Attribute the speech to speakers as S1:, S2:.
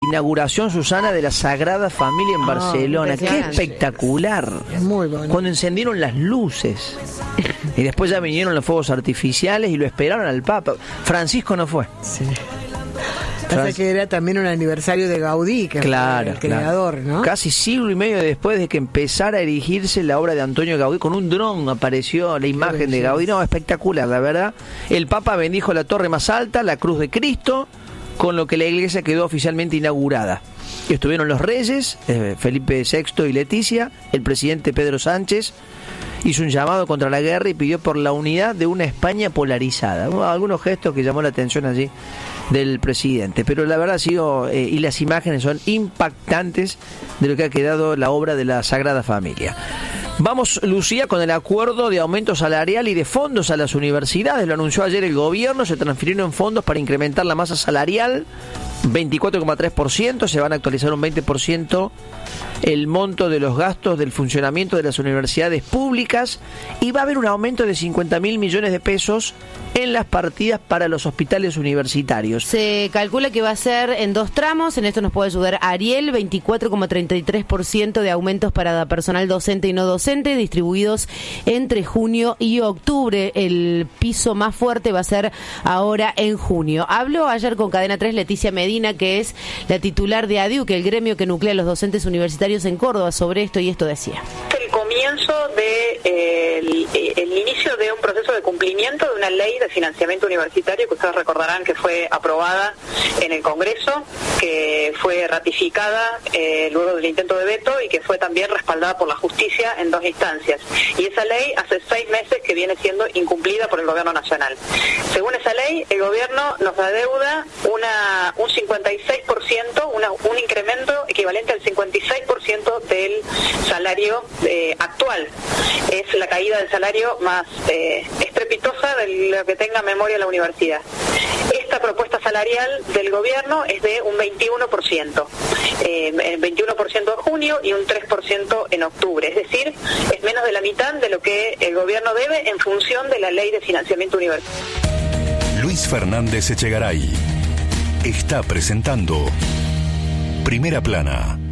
S1: inauguración, Susana, de la Sagrada Familia en Barcelona. ¡Qué espectacular!
S2: Muy bueno.
S1: Cuando encendieron las luces. Y después ya vinieron los fuegos artificiales y lo esperaron al Papa. Francisco no fue.
S2: Sí. Pasa que era también un aniversario de Gaudí, que
S1: claro,
S2: fue el creador,
S1: claro,
S2: ¿no?
S1: Casi siglo y medio después de que empezara a erigirse la obra de Antonio Gaudí, con un dron apareció la imagen de Gaudí. No, espectacular, la verdad. El Papa bendijo la torre más alta, la cruz de Cristo, con lo que la iglesia quedó oficialmente inaugurada. Estuvieron los reyes, Felipe VI y Leticia, el presidente Pedro Sánchez hizo un llamado contra la guerra y pidió por la unidad de una España polarizada. Algunos gestos que llamó la atención allí del presidente, pero la verdad ha sido, y las imágenes son impactantes de lo que ha quedado la obra de la Sagrada Familia. Vamos, Lucía, con el acuerdo de aumento salarial y de fondos a las universidades. Lo anunció ayer el gobierno, se transfirieron fondos para incrementar la masa salarial, 24,3%, se van a actualizar un 20% el monto de los gastos del funcionamiento de las universidades públicas y va a haber un aumento de 50.000 millones de pesos en las partidas para los hospitales universitarios.
S3: Se calcula que va a ser en 2 tramos, en esto nos puede ayudar Ariel, 24,33% de aumentos para personal docente y no docente, distribuidos entre junio y octubre. El piso más fuerte va a ser ahora en junio. Habló ayer con Cadena 3 Leticia Medina, que es la titular de ADIUC, el gremio que nuclea a los docentes universitarios en Córdoba, sobre esto, y esto decía.
S4: El comienzo de el inicio de un proceso de cumplimiento de una ley de financiamiento universitario que ustedes recordarán que fue aprobada en el Congreso, que fue ratificada luego del intento de veto y que fue también respaldada por la justicia en 2 instancias. Y esa ley hace 6 meses que viene siendo incumplida por el Gobierno Nacional. Según esa ley, el Gobierno nos adeuda un 56%, un incremento equivalente al 56% del salario actual. Es la caída del salario más estrepitosa de lo que tenga memoria la universidad. Esta propuesta salarial del gobierno es de un 21%, 21% en junio y un 3% en octubre. Es decir, es menos de la mitad de lo que el gobierno debe en función de la ley de financiamiento universitario.
S5: Luis Fernández Echegaray está presentando Primera Plana.